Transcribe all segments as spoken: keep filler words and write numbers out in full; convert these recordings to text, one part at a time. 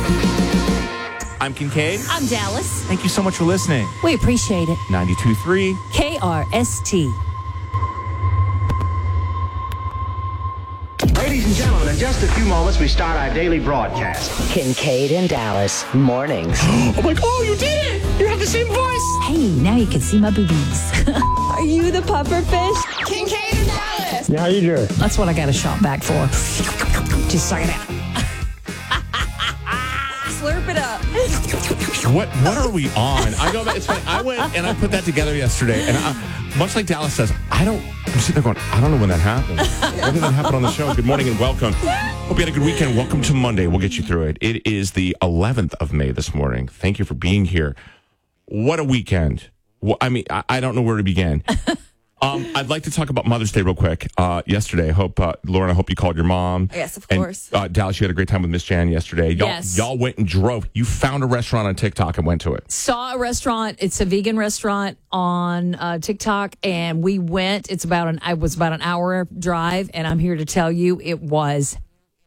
I'm Kincaid. I'm Dallas. Thank you so much for listening. We appreciate it. ninety-two point three K R S T. Ladies and gentlemen, in just a few moments, we start our daily broadcast. Kincaid and Dallas, mornings. Oh my God, you did it! You have the same voice! Hey, now you can see my boobies. Are you the puffer fish? Kincaid and Dallas. Yeah, how you doing? That's what I got a shot back for. Just suck it out. Slurp it up. What What are we on? I go back, it's funny. I went and I put that together yesterday, and I, much like Dallas says, I don't, I'm sitting there going, I don't know when that happened. When did that happen on the show? Good morning and welcome. Hope you had a good weekend. Welcome to Monday. We'll get you through it. It is the eleventh of May this morning. Thank you for being here. What a weekend. Well, I mean, I, I don't know where to begin. Um, I'd like to talk about Mother's Day real quick. Uh, yesterday, I hope, uh, Lauren, I hope you called your mom. Yes, of and, course. Uh, Dallas, you had a great time with Miss Jan yesterday. Y'all, Yes. y'all went and drove. You found a restaurant on TikTok and went to it. Saw a restaurant. It's a vegan restaurant on uh, TikTok, and we went. It's about an. I was about an hour drive, and I'm here to tell you, it was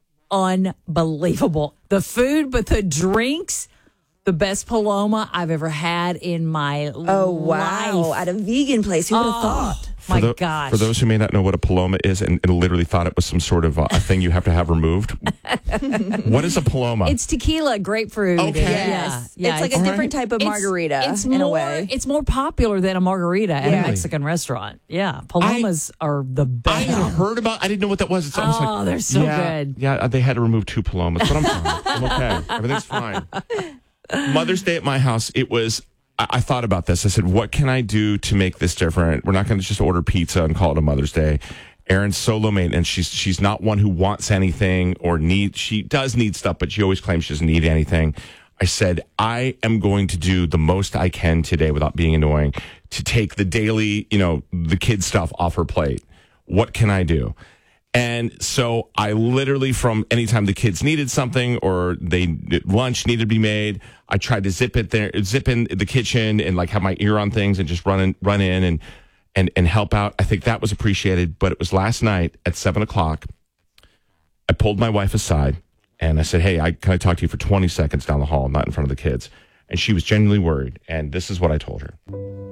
unbelievable. The food, but the drinks. The best Paloma I've ever had in my Oh, wow. life. At a vegan place. Who would have Oh, thought? my for the, gosh. For those who may not know what a Paloma is and, and literally thought it was some sort of uh, a thing you have to have removed, what is a Paloma? It's tequila, grapefruit. Okay. Yes. Yeah, yeah, it's like a All different right. type of It's- margarita it's in more, a way. It's more popular than a margarita at Yeah. a Mexican restaurant. Yeah, Palomas are the I best. had heard about. I didn't know what that was. It's almost Oh, like they're so yeah, good. Yeah, they had to remove two Palomas, but I'm fine. I'm okay. Everything's fine. Mother's Day at my house. It was. I, I thought about this. I said, "What can I do to make this different? We're not going to just order pizza and call it a Mother's Day." Erin's solo maintenance. She's she's not one who wants anything or needs. She does need stuff, but she always claims she doesn't need anything. I said, I am going to do the most I can today without being annoying to take the daily, you know, the kid stuff off her plate. What can I do? And so I literally, from anytime the kids needed something or they lunch needed to be made, I tried to zip it there, zip in the kitchen and like have my ear on things and just run in, run in and, and, and help out. I think that was appreciated, but it was last night at seven o'clock. I pulled my wife aside and I said, "Hey, I can I talk to you for twenty seconds down the hall, not in front of the kids?" And she was genuinely worried. And this is what I told her.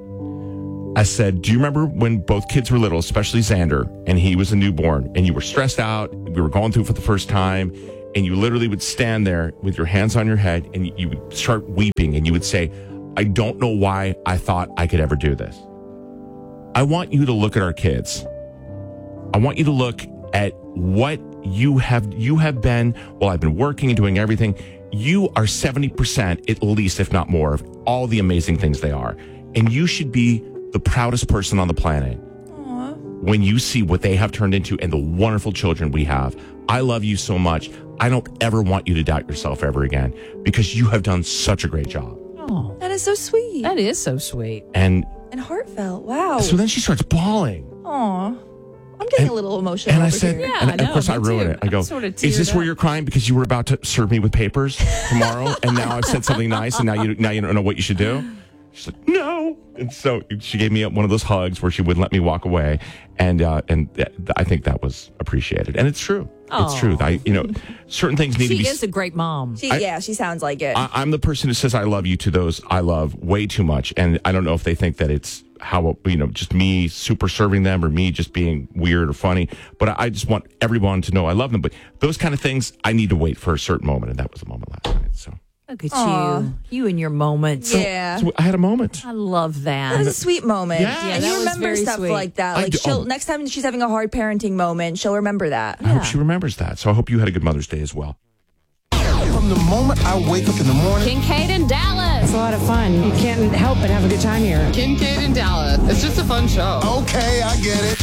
I said, "Do you remember when both kids were little, especially Xander, and he was a newborn, and you were stressed out, we were going through it for the first time, and you literally would stand there with your hands on your head, and you would start weeping, and you would say, 'I don't know why I thought I could ever do this.' I want you to look at our kids. I want you to look at what you have you have been, while I've been working and doing everything, you are seventy percent, at least, if not more, of all the amazing things they are. And you should be the proudest person on the planet when you see what they have turned into and the wonderful children we have. I love you so much. I don't ever want you to doubt yourself ever again because you have done such a great job." Oh, That is so sweet. that is so sweet. And and heartfelt. Wow. so then she starts bawling. Aw. I'm getting And- a little emotional. And I over said, here. Yeah, and I of course know, I me ruin too. it. I go, I'm sort of "Is this teared where up." you're crying because you were about to serve me with papers tomorrow, and now I've said something nice, and now you now you don't know what you should do?" She's like, "No." And so she gave me one of those hugs where she wouldn't let me walk away, and uh, and th- I think that was appreciated, and it's true. It's Aw. true. I you know certain things need She to be. is a great mom. She, I- yeah, she sounds like it. I, I'm the person who says I love you to those I love way too much, and I don't know if they think that it's how you know just me super serving them or me just being weird or funny, but I, I just want everyone to know I love them. But those kind of things I need to wait for a certain moment, and that was the moment last night. So, Look at Aw. you. You and your moments. yeah. so I had a moment. I love That that. is a sweet moment. Yeah. Yeah, and that you was remember very stuff sweet. like that. I Like do- she'll oh. next time she's having a hard parenting moment, she'll remember that. I hope she remembers that. So I hope you had a good Mother's Day as well. From the moment I wake up in the morning, Kincaid and Dallas. It's a lot of fun. You can't help but have a good time here. Kincaid and Dallas. It's just a fun show. okay, I get it.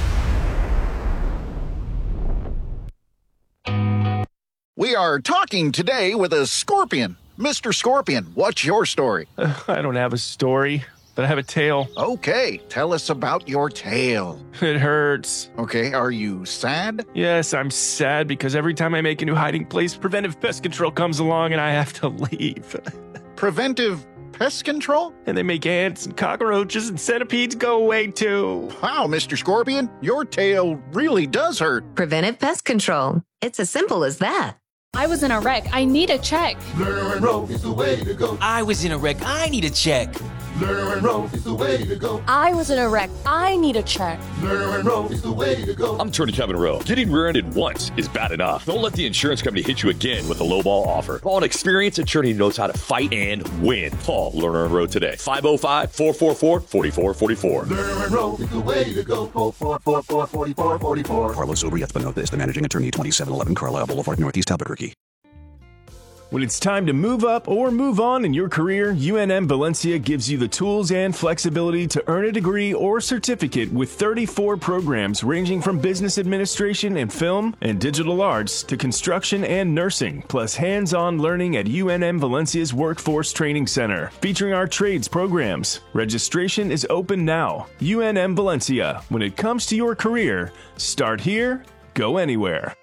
We are talking today with a scorpion. Mister Scorpion, what's your story? I don't have a story, but I have a tale. Okay, tell us about your tale. It hurts. Okay, are you sad? Yes, I'm sad because every time I make a new hiding place, preventive pest control comes along and I have to leave. Preventive pest control? And they make ants and cockroaches and centipedes go away too. Wow, Mister Scorpion, your tale really does hurt. Preventive pest control. It's as simple as that. I was in a wreck. I need a check. Learn and roll is the way to go. I was in a wreck. I need a check. Learn and roll is the way to go. I was in a wreck. I need a check. Learn and roll is the way to go. I'm Attorney Kevin Rowe. Getting rear-ended once is bad enough. Don't let the insurance company hit you again with a lowball offer. Call an experienced attorney who knows how to fight and win. Call Lerner and Rowe today. five oh five, four four four, four four four four. Learn and roll is the way to go. four four four, four four four four. Carlos Obri Espinosa, the managing attorney, twenty-seven eleven Carlisle Boulevard, Northeast Albuquerque. When it's time to move up or move on in your career, U N M Valencia gives you the tools and flexibility to earn a degree or certificate with thirty-four programs ranging from business administration and film and digital arts to construction and nursing, plus hands-on learning at U N M Valencia's Workforce Training Center, featuring our trades programs. Registration is open now. U N M Valencia. When it comes to your career, start here, go anywhere.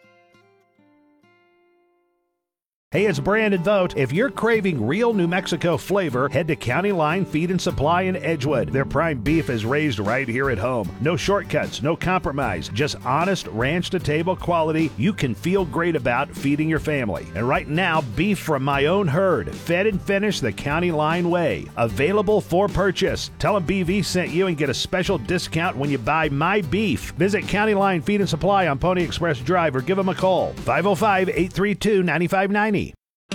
Hey, it's Brandon Vogt. If you're craving real New Mexico flavor, head to County Line Feed and Supply in Edgewood. Their prime beef is raised right here at home. No shortcuts, no compromise, just honest ranch-to-table quality you can feel great about feeding your family. And right now, beef from my own herd, fed and finished the County Line way. Available for purchase. Tell them B V sent you and get a special discount when you buy my beef. Visit County Line Feed and Supply on Pony Express Drive or give them a call. five oh five, eight three two, nine five nine zero.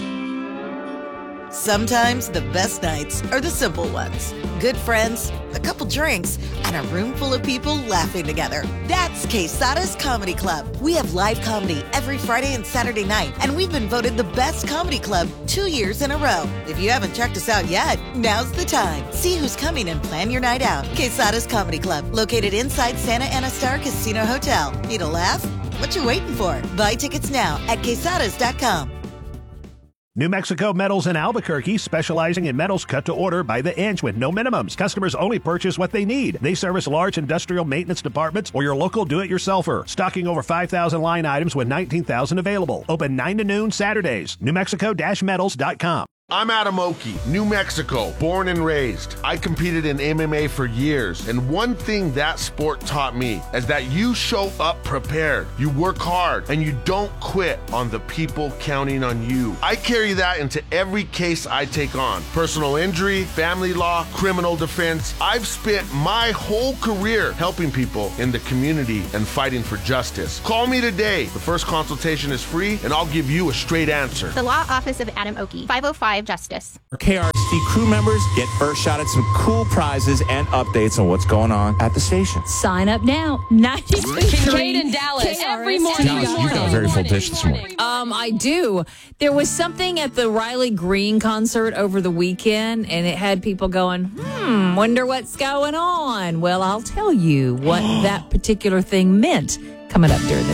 Sometimes the best nights are the simple ones. Good friends, a couple drinks, and a room full of people laughing together. That's Quesada's Comedy Club. We have live comedy every Friday and Saturday night, and we've been voted the best comedy club two years in a row. If you haven't checked us out yet, now's the time. See who's coming and plan your night out. Quesada's Comedy Club, located inside Santa Ana Star Casino Hotel. Need a laugh? What you waiting for? Buy tickets now at quesadas dot com. New Mexico Metals in Albuquerque, specializing in metals cut to order by the inch with no minimums. Customers only purchase what they need. They service large industrial maintenance departments or your local do-it-yourselfer. Stocking over five thousand line items with nineteen thousand available. Open nine to noon Saturdays. New Mexico Metals dot com. I'm Adam Oki, New Mexico, born and raised. I competed in M M A for years, and one thing that sport taught me is that you show up prepared, you work hard, and you don't quit on the people counting on you. I carry that into every case I take on. Personal injury, family law, criminal defense. I've spent my whole career helping people in the community and fighting for justice. Call me today. The first consultation is free, and I'll give you a straight answer. The Law Office of Adam Oki, five oh five Justice. K R S C crew members get first shot at some cool prizes and updates on what's going on at the station. Sign up now. ninety-two point three Kincaid and Dallas. Every morning. Dallas, you've got a very full dish this morning. Um, I do. There was something at the Riley Green concert over the weekend, and it had people going, hmm, wonder what's going on. Well, I'll tell you what that particular thing meant coming up during this.